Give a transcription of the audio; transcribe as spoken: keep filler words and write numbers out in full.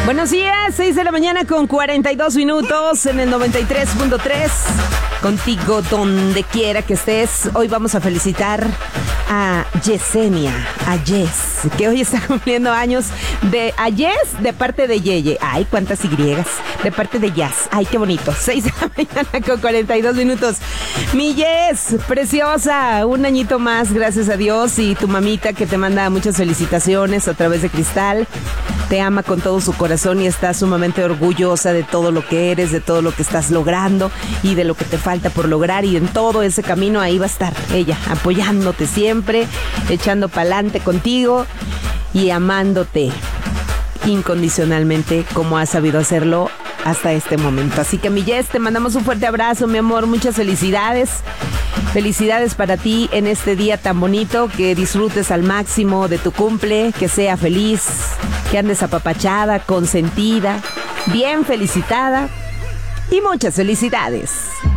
Buenos días, seis de la mañana con cuarenta y dos minutos en el noventa y tres punto tres. Contigo donde quiera que estés. Hoy vamos a felicitar a Yesenia, a Yes, que hoy está cumpliendo años. De a Yes de parte de Yeye. Ay, cuántas Y. De parte de Yas. Ay, qué bonito. seis de la mañana con cuarenta y dos minutos. Mi Yes, preciosa. Un añito más, gracias a Dios. Y tu mamita que te manda muchas felicitaciones a través de Cristal. Te ama con todo su corazón y está sumamente orgullosa de todo lo que eres, de todo lo que estás logrando y de lo que te falta por lograr. Y en todo ese camino ahí va a estar ella, apoyándote siempre, echando pa'lante contigo y amándote incondicionalmente como has sabido hacerlo hasta este momento. Así que, mi Yes, te mandamos un fuerte abrazo, mi amor, muchas felicidades. Felicidades para ti en este día tan bonito, que disfrutes al máximo de tu cumple, que sea feliz, que andes apapachada, consentida, bien felicitada y muchas felicidades.